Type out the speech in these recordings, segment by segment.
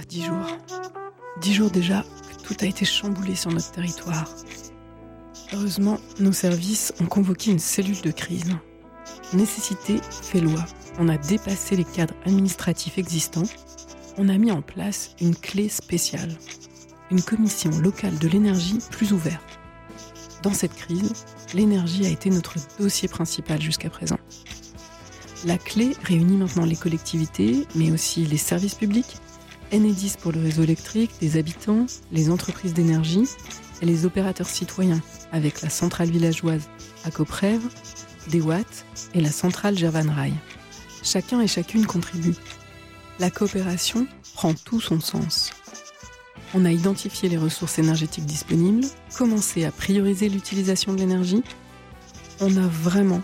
10 jours. 10 jours déjà que tout a été chamboulé sur notre territoire. Heureusement, nos services ont convoqué une cellule de crise. Nécessité fait loi. On a dépassé les cadres administratifs existants. On a mis en place une clé spéciale. Une commission locale de l'énergie plus ouverte. Dans cette crise, l'énergie a été notre dossier principal jusqu'à présent. La clé réunit maintenant les collectivités, mais aussi les services publics, Enedis pour le réseau électrique, des habitants, les entreprises d'énergie et les opérateurs citoyens, avec la centrale villageoise à Coprèves, DeWatt et la centrale Gervanrail. Chacun et chacune contribue. La coopération prend tout son sens. On a identifié les ressources énergétiques disponibles, commencé à prioriser l'utilisation de l'énergie. On a vraiment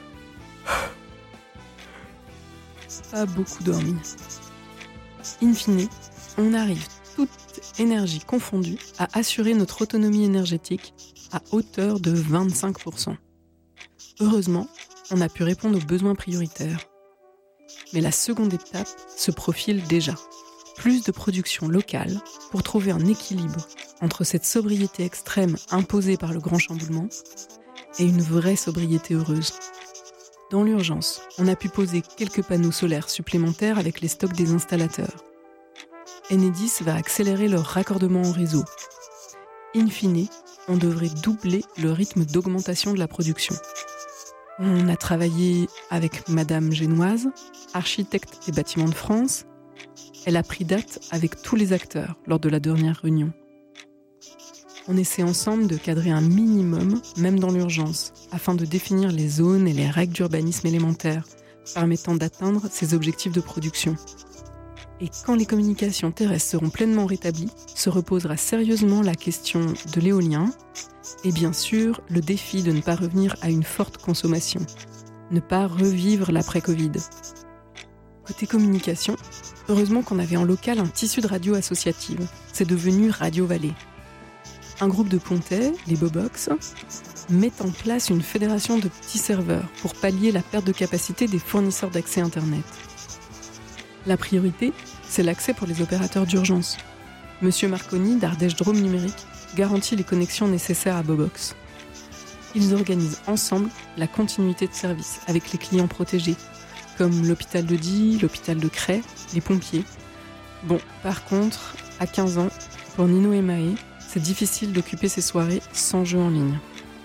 pas beaucoup dormi. In fine, on arrive, toute énergie confondue, à assurer notre autonomie énergétique à hauteur de 25%. Heureusement, on a pu répondre aux besoins prioritaires. Mais la seconde étape se profile déjà. Plus de production locale pour trouver un équilibre entre cette sobriété extrême imposée par le grand chamboulement et une vraie sobriété heureuse. Dans l'urgence, on a pu poser quelques panneaux solaires supplémentaires avec les stocks des installateurs. Enedis va accélérer leur raccordement au réseau. In fine, on devrait doubler le rythme d'augmentation de la production. On a travaillé avec Madame Génoise, architecte des Bâtiments de France. Elle a pris date avec tous les acteurs lors de la dernière réunion. On essaie ensemble de cadrer un minimum, même dans l'urgence, afin de définir les zones et les règles d'urbanisme élémentaires, permettant d'atteindre ces objectifs de production. Et quand les communications terrestres seront pleinement rétablies, se reposera sérieusement la question de l'éolien et bien sûr le défi de ne pas revenir à une forte consommation, ne pas revivre l'après-Covid. Côté communication, heureusement qu'on avait en local un tissu de radio associative. C'est devenu Radio Vallée. Un groupe de Pontais, les Bobox, met en place une fédération de petits serveurs pour pallier la perte de capacité des fournisseurs d'accès Internet. La priorité, c'est l'accès pour les opérateurs d'urgence. Monsieur Marconi d'Ardèche Drôme Numérique garantit les connexions nécessaires à Bobox. Ils organisent ensemble la continuité de service avec les clients protégés, comme l'hôpital de Die, l'hôpital de Cray, les pompiers. Bon, par contre, à 15 ans, pour Nino et Maë, c'est difficile d'occuper ces soirées sans jeu en ligne.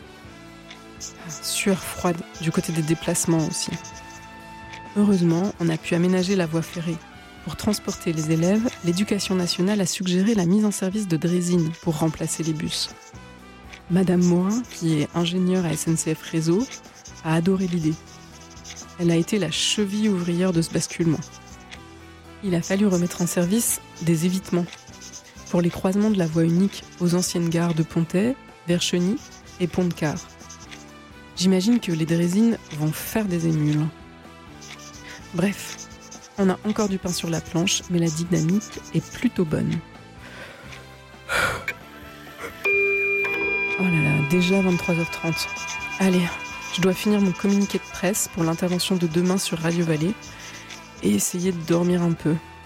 Sueur froide du côté des déplacements aussi. Heureusement, on a pu aménager la voie ferrée. Pour transporter les élèves, l'Éducation nationale a suggéré la mise en service de drésines pour remplacer les bus. Madame Morin, qui est ingénieure à SNCF Réseau, a adoré l'idée. Elle a été la cheville ouvrière de ce basculement. Il a fallu remettre en service des évitements pour les croisements de la voie unique aux anciennes gares de Pontais, Vercheny et Pont-de-Car. J'imagine que les drésines vont faire des émules. Bref, on a encore du pain sur la planche, mais la dynamique est plutôt bonne. Oh là là, déjà 23h30. Allez, je dois finir mon communiqué de presse pour l'intervention de demain sur Radio Vallée et essayer de dormir un peu.